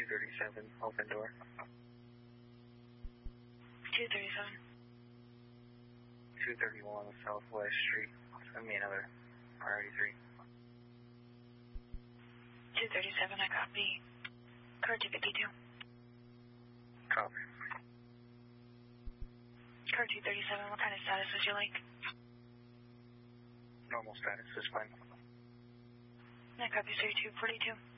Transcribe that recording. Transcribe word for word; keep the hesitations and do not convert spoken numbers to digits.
thirty-seven, open door. two thirty-seven. two thirty-one Southwest Street. Send me another priority three. two thirty-seven, I copy. Car two fifty-two. Copy. Car two thirty-seven, what kind of status would you like? Normal status is fine. I copy thirty-two forty-two.